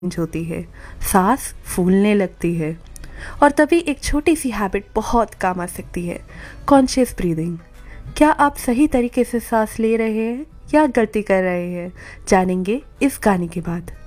होती है, सांस फूलने लगती है। और तभी एक छोटी सी हैबिट बहुत काम आ सकती है, कॉन्शियस ब्रीदिंग। क्या आप सही तरीके से सांस ले रहे हैं या गलती कर रहे हैं, जानेंगे इस गाने के बाद।